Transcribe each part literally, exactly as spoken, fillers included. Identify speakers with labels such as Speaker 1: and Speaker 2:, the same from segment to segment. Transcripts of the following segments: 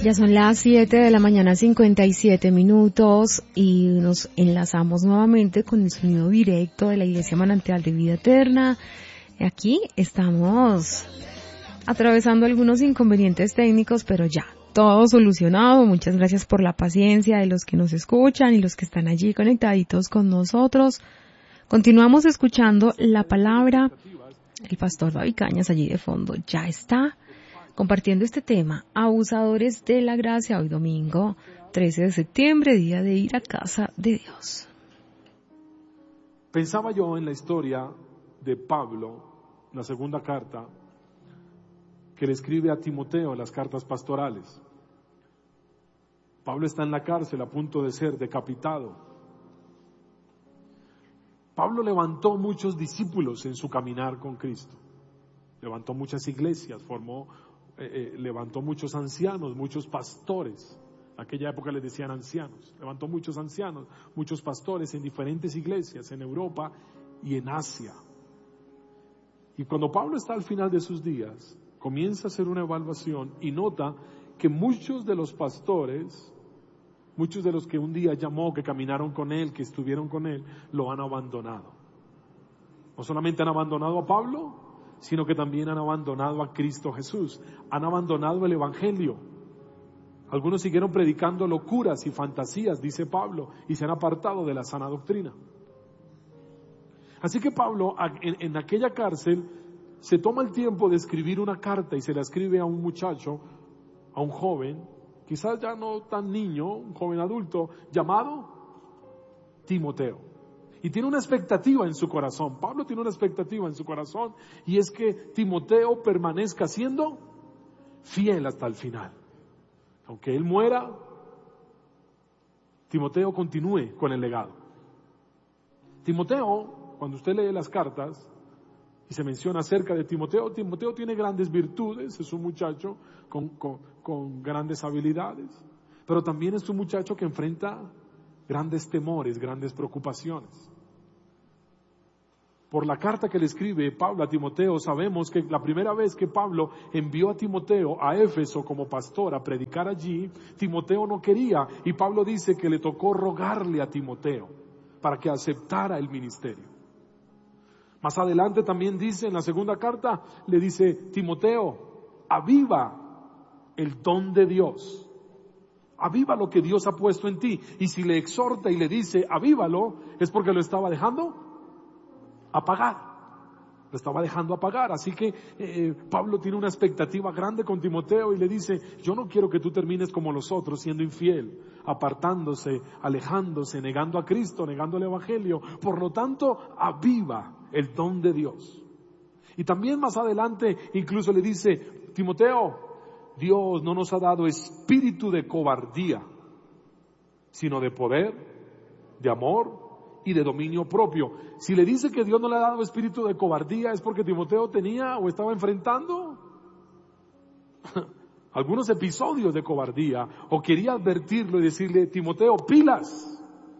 Speaker 1: Ya son las siete de la mañana, cincuenta y siete minutos, y nos enlazamos nuevamente con el sonido directo de la Iglesia Manantial de Vida Eterna. Aquí estamos atravesando algunos inconvenientes técnicos, pero ya, todo solucionado. Muchas gracias por la paciencia de los que nos escuchan y los que están allí conectaditos con nosotros. Continuamos escuchando la palabra. El pastor Fabi Cañas allí de fondo ya está compartiendo este tema, abusadores de la gracia, hoy domingo trece de septiembre, día de ir a casa de Dios.
Speaker 2: Pensaba yo en la historia de Pablo, la segunda carta que le escribe a Timoteo, las cartas pastorales. Pablo está en la cárcel a punto de ser decapitado. Pablo levantó muchos discípulos en su caminar con Cristo. Levantó muchas iglesias, formó Eh, eh, levantó muchos ancianos, muchos pastores. En aquella época les decían ancianos. Levantó muchos ancianos, muchos pastores en diferentes iglesias en Europa y en Asia. Y cuando Pablo está al final de sus días, comienza a hacer una evaluación y nota que muchos de los pastores, muchos de los que un día llamó, que caminaron con él, que estuvieron con él, lo han abandonado. No solamente han abandonado a Pablo, sino que también han abandonado a Cristo Jesús, han abandonado el Evangelio. Algunos siguieron predicando locuras y fantasías, dice Pablo, y se han apartado de la sana doctrina. Así que Pablo, en, en aquella cárcel, se toma el tiempo de escribir una carta y se la escribe a un muchacho, a un joven, quizás ya no tan niño, un joven adulto, llamado Timoteo. Y tiene una expectativa en su corazón. Pablo tiene una expectativa en su corazón, y es que Timoteo permanezca siendo fiel hasta el final. Aunque él muera, Timoteo continúe con el legado. Timoteo, cuando usted lee las cartas y se menciona acerca de Timoteo, Timoteo tiene grandes virtudes, es un muchacho con, con, con grandes habilidades, pero también es un muchacho que enfrenta grandes temores, grandes preocupaciones. Por la carta que le escribe Pablo a Timoteo, sabemos que la primera vez que Pablo envió a Timoteo a Éfeso como pastor a predicar allí, Timoteo no quería, y Pablo dice que le tocó rogarle a Timoteo para que aceptara el ministerio. Más adelante también dice, en la segunda carta, le dice: Timoteo, aviva el don de Dios. Aviva lo que Dios ha puesto en ti. Y si le exhorta y le dice avívalo, es porque lo estaba dejando apagar. Lo estaba dejando apagar. Así que eh, Pablo tiene una expectativa grande con Timoteo y le dice: yo no quiero que tú termines como los otros, siendo infiel, apartándose, alejándose, negando a Cristo, negando el Evangelio. Por lo tanto, aviva el don de Dios. Y también más adelante incluso le dice: Timoteo, Dios no nos ha dado espíritu de cobardía, sino de poder, de amor y de dominio propio. Si le dice que Dios no le ha dado espíritu de cobardía, es porque Timoteo tenía o estaba enfrentando algunos episodios de cobardía, o quería advertirlo y decirle: Timoteo, pilas.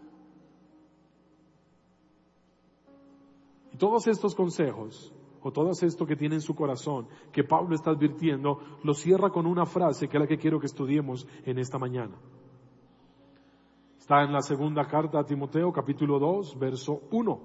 Speaker 2: Y todos estos consejos, o todo esto que tiene en su corazón, que Pablo está advirtiendo, lo cierra con una frase que es la que quiero que estudiemos en esta mañana. Está en la segunda carta a Timoteo, capítulo dos, verso uno.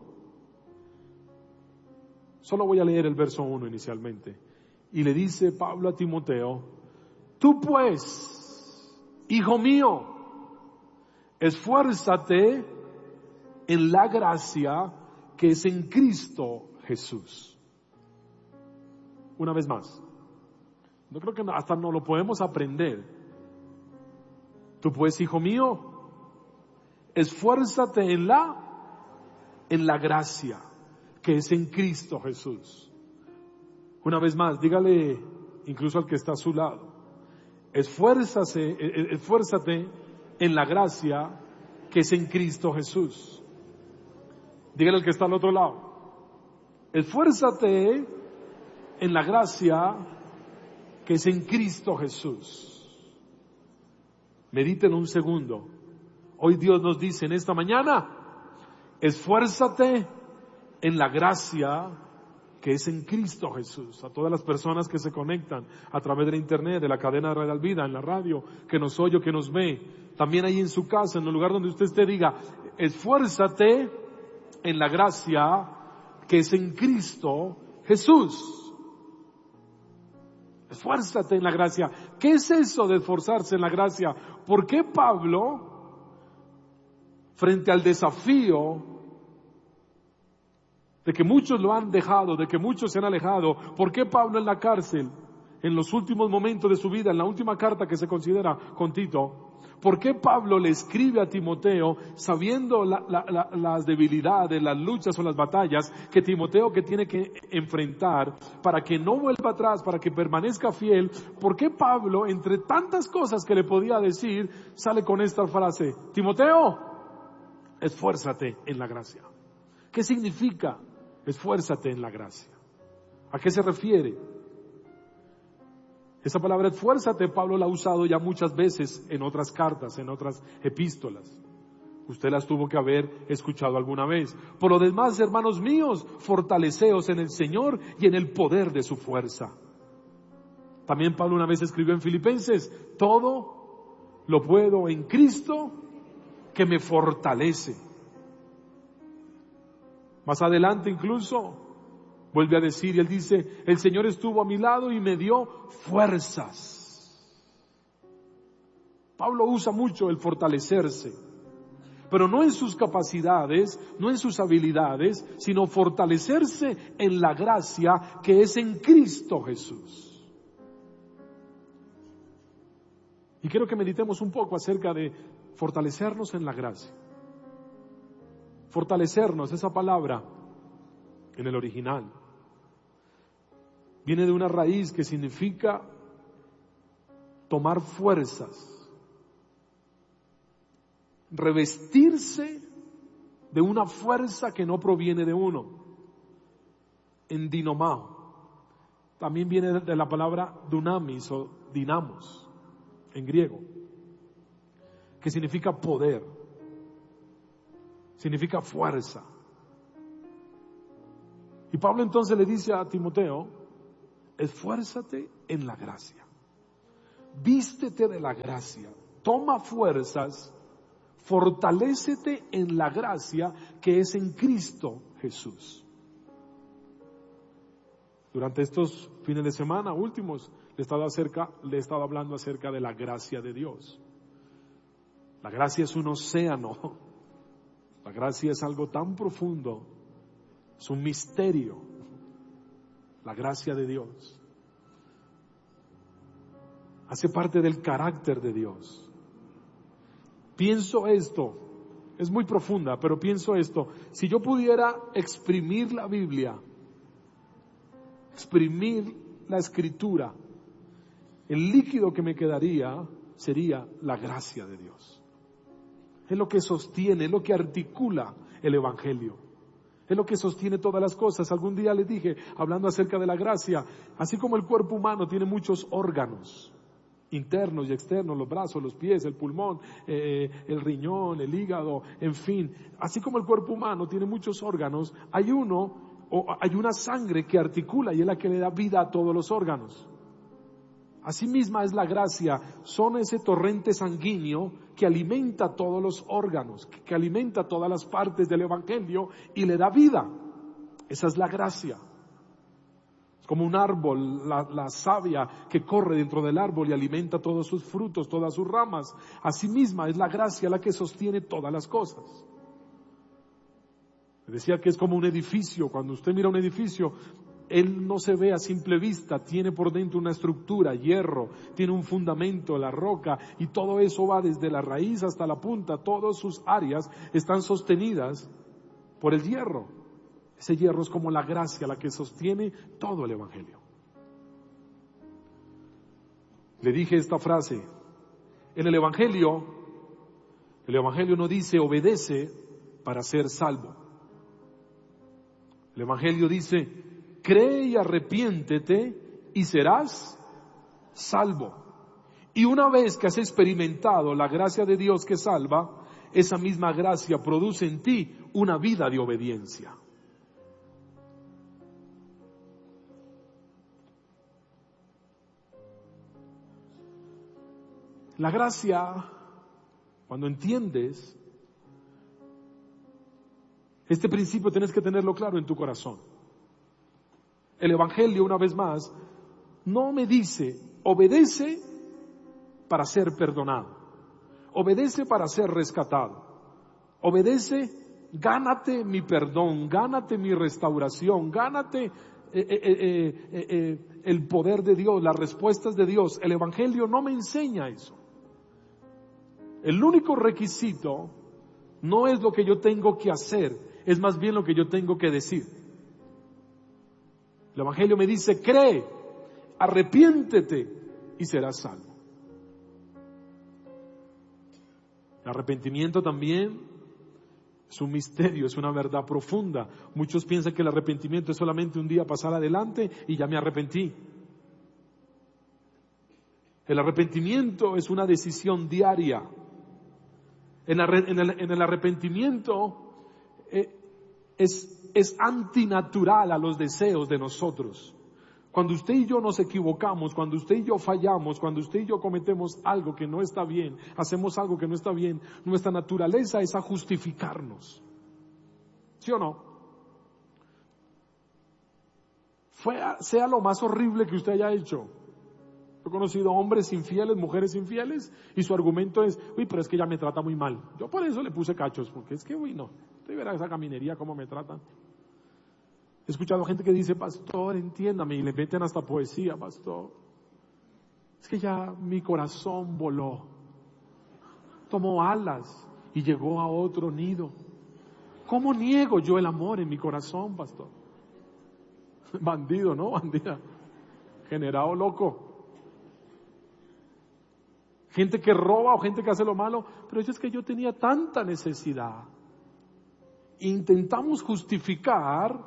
Speaker 2: Solo voy a leer el verso uno inicialmente. Y le dice Pablo a Timoteo: tú pues, hijo mío, esfuérzate en la gracia que es en Cristo Jesús. Una vez más, yo creo que hasta no lo podemos aprender. Tú pues, hijo mío, esfuérzate en la, en la gracia que es en Cristo Jesús. Una vez más, dígale incluso al que está a su lado: esfuérzase, esfuérzate en la gracia que es en Cristo Jesús. Dígale al que está al otro lado: esfuérzate en la gracia que es en Cristo Jesús. Mediten un segundo. Hoy Dios nos dice en esta mañana: esfuérzate en la gracia que es en Cristo Jesús. A todas las personas que se conectan a través de la internet, de la cadena de Radio Vida, en la radio, que nos oye, que nos ve, también ahí en su casa, en el lugar donde usted esté, diga, esfuérzate en la gracia que es en Cristo Jesús. Esfuérzate en la gracia. ¿Qué es eso de esforzarse en la gracia? ¿Por qué Pablo, frente al desafío de que muchos lo han dejado, de que muchos se han alejado, por qué Pablo en la cárcel, en los últimos momentos de su vida, en la última carta que se considera con Tito, por qué Pablo le escribe a Timoteo, sabiendo la, la, la, las debilidades, las luchas o las batallas que Timoteo que tiene que enfrentar para que no vuelva atrás, para que permanezca fiel? ¿Por qué Pablo, entre tantas cosas que le podía decir, sale con esta frase: Timoteo, esfuérzate en la gracia? ¿Qué significa esfuérzate en la gracia? ¿A qué se refiere? Esa palabra esfuérzate, Pablo la ha usado ya muchas veces en otras cartas, en otras epístolas. Usted las tuvo que haber escuchado alguna vez. Por lo demás, hermanos míos, fortaleceos en el Señor y en el poder de su fuerza. También Pablo una vez escribió en Filipenses: todo lo puedo en Cristo que me fortalece. Más adelante incluso vuelve a decir, y él dice: el Señor estuvo a mi lado y me dio fuerzas. Pablo usa mucho el fortalecerse, pero no en sus capacidades, no en sus habilidades, sino fortalecerse en la gracia que es en Cristo Jesús. Y quiero que meditemos un poco acerca de fortalecernos en la gracia. Fortalecernos, esa palabra en el original viene de una raíz que significa tomar fuerzas, revestirse de una fuerza que no proviene de uno. En dinomao también viene de la palabra dunamis o dinamos en griego, que significa poder, significa fuerza. Y Pablo entonces le dice a Timoteo: esfuérzate en la gracia, vístete de la gracia, toma fuerzas, fortalécete en la gracia que es en Cristo Jesús. Durante estos fines de semana últimos le he estado, acerca, le he estado hablando acerca de la gracia de Dios. La gracia es un océano. La gracia es algo tan profundo, es un misterio, la gracia de Dios. Hace parte del carácter de Dios. Pienso esto, es muy profunda, pero pienso esto: si yo pudiera exprimir la Biblia, exprimir la Escritura, el líquido que me quedaría sería la gracia de Dios. Es lo que sostiene, es lo que articula el Evangelio. Es lo que sostiene todas las cosas. Algún día les dije, hablando acerca de la gracia, así como el cuerpo humano tiene muchos órganos, internos y externos, los brazos, los pies, el pulmón, eh, el riñón, el hígado, en fin. Así como el cuerpo humano tiene muchos órganos, hay uno, o hay una sangre que articula y es la que le da vida a todos los órganos. Así misma es la gracia, son ese torrente sanguíneo que alimenta todos los órganos, que alimenta todas las partes del Evangelio y le da vida. Esa es la gracia. Es como un árbol, la, la savia que corre dentro del árbol y alimenta todos sus frutos, todas sus ramas. Así misma es la gracia la que sostiene todas las cosas. Decía que es como un edificio. Cuando usted mira un edificio, él no se ve a simple vista, tiene por dentro una estructura, hierro, tiene un fundamento, la roca, y todo eso va desde la raíz hasta la punta. Todas sus áreas están sostenidas por el hierro. Ese hierro es como la gracia, la que sostiene todo el Evangelio. Le dije esta frase: en el Evangelio, el Evangelio no dice obedece para ser salvo. El Evangelio dice: cree y arrepiéntete y serás salvo. Y una vez que has experimentado la gracia de Dios que salva, esa misma gracia produce en ti una vida de obediencia. La gracia, cuando entiendes este principio, tienes que tenerlo claro en tu corazón. El Evangelio, una vez más, no me dice, obedece para ser perdonado, obedece para ser rescatado, obedece, gánate mi perdón, gánate mi restauración, gánate eh, eh, eh, eh, eh, el poder de Dios, las respuestas de Dios. El Evangelio no me enseña eso. El único requisito no es lo que yo tengo que hacer, es más bien lo que yo tengo que decir. El Evangelio me dice, cree, arrepiéntete y serás salvo. El arrepentimiento también es un misterio, es una verdad profunda. Muchos piensan que el arrepentimiento es solamente un día pasar adelante y ya me arrepentí. El arrepentimiento es una decisión diaria. En el, en el arrepentimiento eh, es, es antinatural a los deseos de nosotros. Cuando usted y yo nos equivocamos, cuando usted y yo fallamos, cuando usted y yo cometemos algo que no está bien, hacemos algo que no está bien, nuestra naturaleza es a justificarnos. ¿Sí o no? Fue, sea lo más horrible que usted haya hecho. He conocido hombres infieles, mujeres infieles, y su argumento es, uy, pero es que ella me trata muy mal. Yo por eso le puse cachos, porque es que, uy, no, usted verá esa caminería cómo me tratan. He escuchado gente que dice, pastor, entiéndame, y le meten hasta poesía, pastor. Es que ya mi corazón voló, tomó alas y llegó a otro nido. ¿Cómo niego yo el amor en mi corazón, pastor? Bandido, ¿no? Bandida. Generado loco. Gente que roba o gente que hace lo malo, pero es que yo tenía tanta necesidad. Intentamos justificar,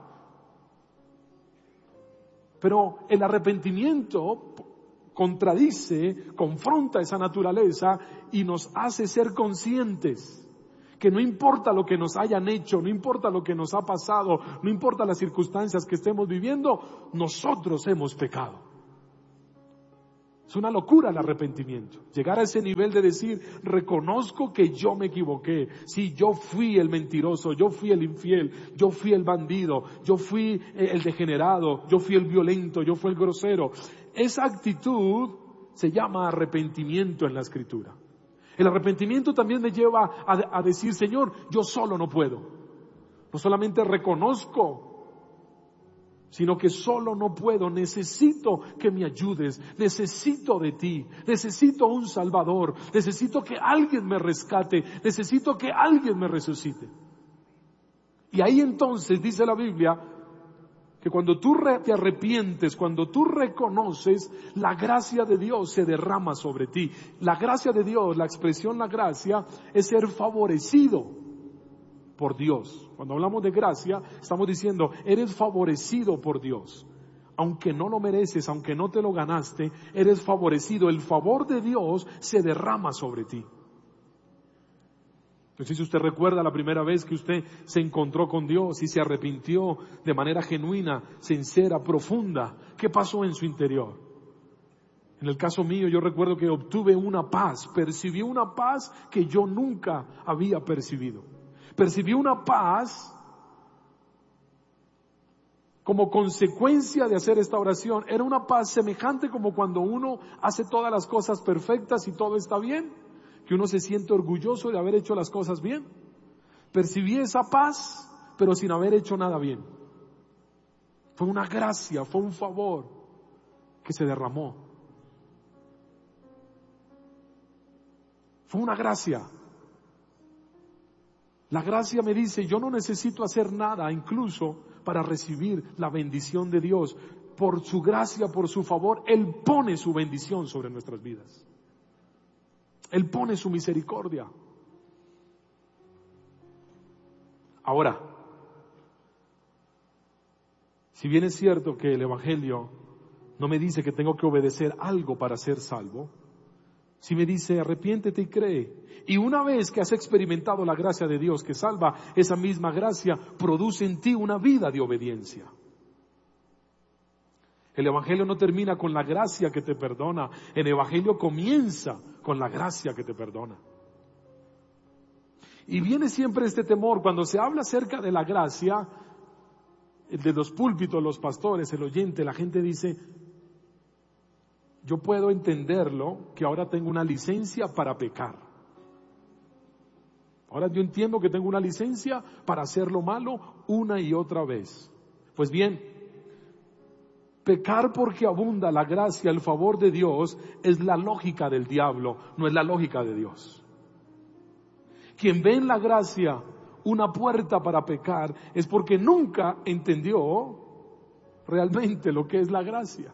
Speaker 2: pero el arrepentimiento contradice, confronta esa naturaleza y nos hace ser conscientes que no importa lo que nos hayan hecho, no importa lo que nos ha pasado, no importa las circunstancias que estemos viviendo, nosotros hemos pecado. Es una locura el arrepentimiento. Llegar a ese nivel de decir, reconozco que yo me equivoqué. Sí, yo fui el mentiroso, yo fui el infiel, yo fui el bandido, yo fui el degenerado, yo fui el violento, yo fui el grosero. Esa actitud se llama arrepentimiento en la Escritura. El arrepentimiento también me lleva a, a decir, Señor, yo solo no puedo. No solamente reconozco, sino que solo no puedo, necesito que me ayudes, necesito de ti, necesito un Salvador, necesito que alguien me rescate, necesito que alguien me resucite. Y ahí entonces dice la Biblia que cuando tú te arrepientes, cuando tú reconoces, la gracia de Dios se derrama sobre ti. La gracia de Dios, la expresión la gracia, es ser favorecido por Dios. Cuando hablamos de gracia, estamos diciendo, eres favorecido por Dios. Aunque no lo mereces, aunque no te lo ganaste, eres favorecido. El favor de Dios se derrama sobre ti. Entonces, si usted recuerda la primera vez que usted se encontró con Dios y se arrepintió de manera genuina, sincera, profunda, ¿qué pasó en su interior? En el caso mío, yo recuerdo que obtuve una paz, percibí una paz que yo nunca había percibido. Percibí una paz como consecuencia de hacer esta oración. Era una paz semejante como cuando uno hace todas las cosas perfectas y todo está bien, que uno se siente orgulloso de haber hecho las cosas bien. Percibí esa paz, pero sin haber hecho nada bien. Fue una gracia, fue un favor que se derramó. Fue una gracia. La gracia me dice, yo no necesito hacer nada, incluso para recibir la bendición de Dios. Por su gracia, por su favor, Él pone su bendición sobre nuestras vidas. Él pone su misericordia. Ahora, si bien es cierto que el Evangelio no me dice que tengo que obedecer algo para ser salvo, si me dice arrepiéntete y cree, y una vez que has experimentado la gracia de Dios que salva, esa misma gracia produce en ti una vida de obediencia. El Evangelio no termina con la gracia que te perdona, el Evangelio comienza con la gracia que te perdona. Y viene siempre este temor cuando se habla acerca de la gracia, de los púlpitos, los pastores, el oyente, la gente dice, yo puedo entenderlo que ahora tengo una licencia para pecar. Ahora yo entiendo que tengo una licencia para hacer lo malo una y otra vez. Pues bien, pecar porque abunda la gracia, el favor de Dios, es la lógica del diablo, no es la lógica de Dios. Quien ve en la gracia una puerta para pecar es porque nunca entendió realmente lo que es la gracia.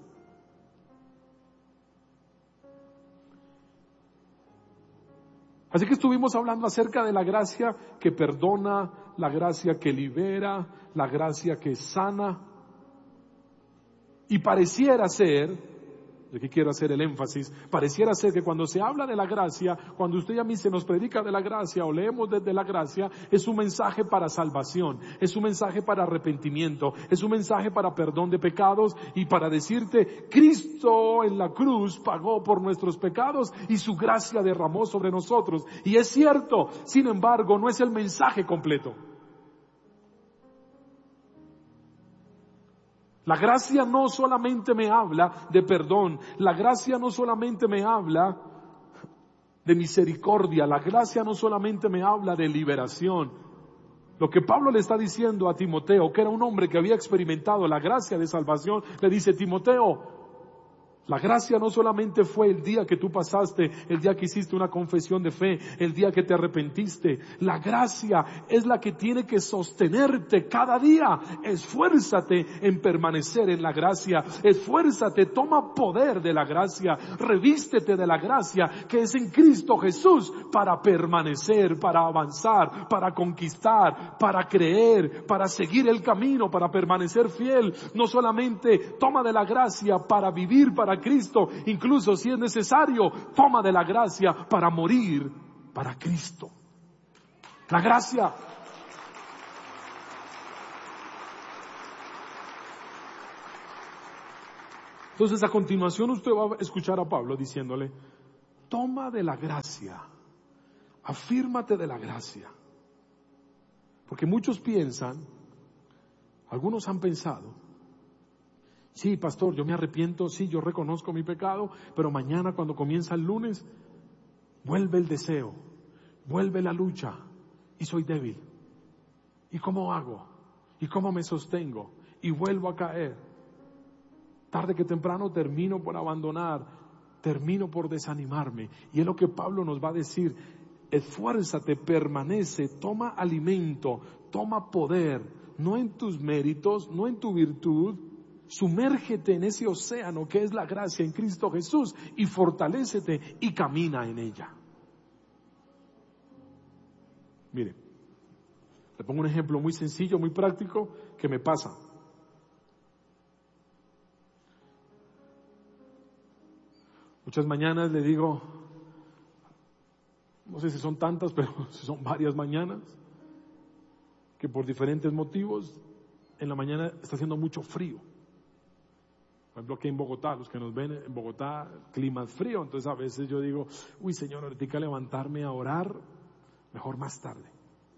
Speaker 2: Así que estuvimos hablando acerca de la gracia que perdona, la gracia que libera, la gracia que sana. Y pareciera ser, de que quiero hacer el énfasis, pareciera ser que cuando se habla de la gracia, cuando usted y a mí se nos predica de la gracia o leemos desde la gracia, es un mensaje para salvación, es un mensaje para arrepentimiento, es un mensaje para perdón de pecados y para decirte, Cristo en la cruz pagó por nuestros pecados y su gracia derramó sobre nosotros. Y es cierto, sin embargo, no es el mensaje completo. La gracia no solamente me habla de perdón, la gracia no solamente me habla de misericordia, la gracia no solamente me habla de liberación. Lo que Pablo le está diciendo a Timoteo, que era un hombre que había experimentado la gracia de salvación, le dice, Timoteo, la gracia no solamente fue el día que tú pasaste, el día que hiciste una confesión de fe, el día que te arrepentiste. La gracia es la que tiene que sostenerte cada día. Esfuérzate en permanecer en la gracia. Esfuérzate, toma poder de la gracia. Revístete de la gracia que es en Cristo Jesús para permanecer, para avanzar, para conquistar, para creer, para seguir el camino, para permanecer fiel. No solamente toma de la gracia para vivir para Cristo, incluso si es necesario, toma de la gracia para morir para Cristo. La gracia. Entonces a continuación usted va a escuchar a Pablo diciéndole, toma de la gracia, afírmate de la gracia. Porque muchos piensan, algunos han pensado, sí, pastor, yo me arrepiento, sí, yo reconozco mi pecado, pero mañana cuando comienza el lunes, vuelve el deseo, vuelve la lucha y soy débil. ¿Y cómo hago? ¿Y cómo me sostengo? Y vuelvo a caer. Tarde que temprano termino por abandonar, termino por desanimarme. Y es lo que Pablo nos va a decir, esfuérzate, permanece, toma alimento, toma poder, no en tus méritos, no en tu virtud. Sumérgete en ese océano que es la gracia en Cristo Jesús y fortalécete y camina en ella. Mire, le pongo un ejemplo muy sencillo, muy práctico que me pasa. Muchas mañanas le digo, no sé si son tantas, pero son varias mañanas, que por diferentes motivos en la mañana está haciendo mucho frío. Por ejemplo, aquí en Bogotá, los que nos ven en Bogotá, clima es frío, entonces a veces yo digo, uy Señor, ahorita levantarme a orar, mejor más tarde.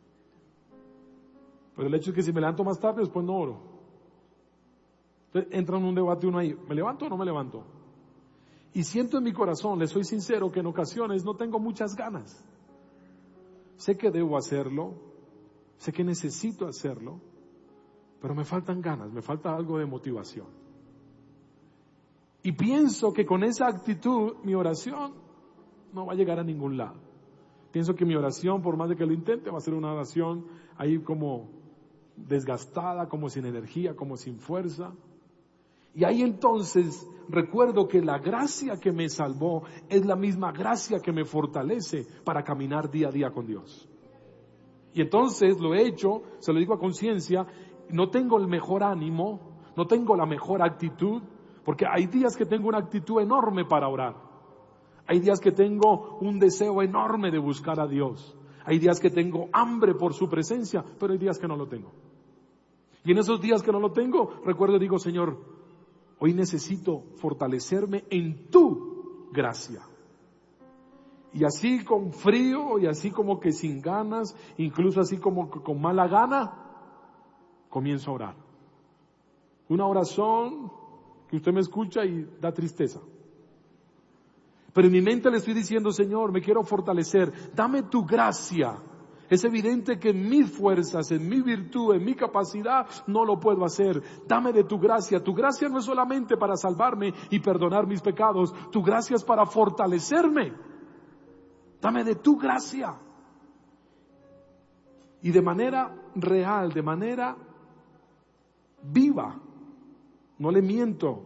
Speaker 2: Pero el hecho es que si me levanto más tarde, después no oro. Entonces entra en un debate uno ahí, ¿me levanto o no me levanto? Y siento en mi corazón, le soy sincero, que en ocasiones no tengo muchas ganas. Sé que debo hacerlo, sé que necesito hacerlo, pero me faltan ganas, me falta algo de motivación. Y pienso que con esa actitud mi oración no va a llegar a ningún lado. Pienso que mi oración, por más de que lo intente, va a ser una oración ahí como desgastada, como sin energía, como sin fuerza. Y ahí entonces recuerdo que la gracia que me salvó es la misma gracia que me fortalece para caminar día a día con Dios. Y entonces lo he hecho, se lo digo a conciencia, no tengo el mejor ánimo, no tengo la mejor actitud, porque hay días que tengo una actitud enorme para orar. Hay días que tengo un deseo enorme de buscar a Dios. Hay días que tengo hambre por su presencia, pero hay días que no lo tengo. Y en esos días que no lo tengo, recuerdo y digo, Señor, hoy necesito fortalecerme en tu gracia. Y así con frío y así como que sin ganas, incluso así como que con mala gana, comienzo a orar. Una oración que usted me escucha y da tristeza. Pero en mi mente le estoy diciendo, Señor, me quiero fortalecer, dame tu gracia. Es evidente que en mis fuerzas, en mi virtud, en mi capacidad, no lo puedo hacer. Dame de tu gracia. Tu gracia no es solamente para salvarme y perdonar mis pecados. Tu gracia es para fortalecerme. Dame de tu gracia. Y de manera real, de manera viva, no le miento,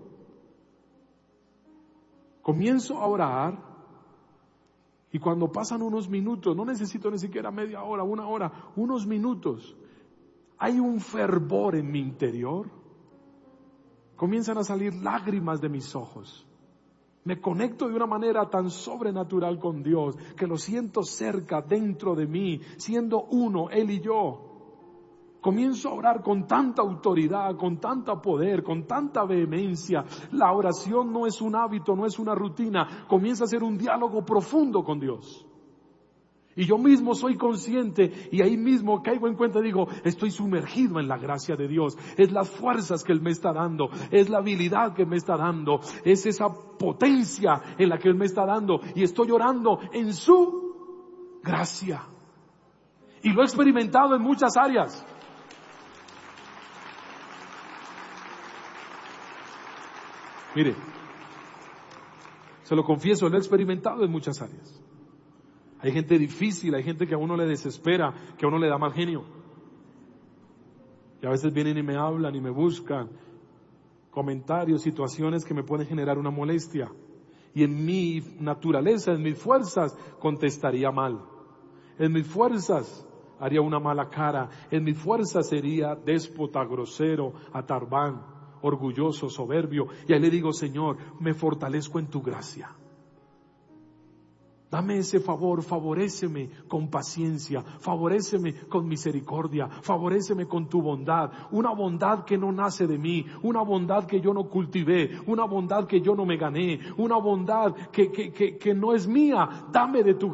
Speaker 2: comienzo a orar. Y cuando pasan unos minutos, no necesito ni siquiera media hora, una hora, unos minutos, hay un fervor en mi interior. Comienzan a salir lágrimas de mis ojos. Me conecto de una manera tan sobrenatural con Dios, que lo siento cerca, dentro de mí, siendo uno, Él y yo. Comienzo a orar con tanta autoridad, con tanta poder, con tanta vehemencia. La oración no es un hábito, no es una rutina. Comienza a ser un diálogo profundo con Dios. Y yo mismo soy consciente y ahí mismo caigo en cuenta y digo, estoy sumergido en la gracia de Dios. Es las fuerzas que Él me está dando, es la habilidad que me está dando, es esa potencia en la que Él me está dando. Y estoy orando en su gracia. Y lo he experimentado en muchas áreas. Mire, se lo confieso, lo he experimentado en muchas áreas. Hay gente difícil, hay gente que a uno le desespera, que a uno le da mal genio. Y a veces vienen y me hablan y me buscan comentarios, situaciones que me pueden generar una molestia. Y en mi naturaleza, en mis fuerzas, contestaría mal. En mis fuerzas haría una mala cara. En mis fuerzas sería déspota, grosero, atarbán, orgulloso, soberbio. Y ahí le digo, Señor, me fortalezco en tu gracia. Dame ese favor, favoréceme con paciencia, favoréceme con misericordia, favoréceme con tu bondad, una bondad que no nace de mí, una bondad que yo no cultivé, una bondad que yo no me gané, una bondad que, que, que, que no es mía. Dame de tu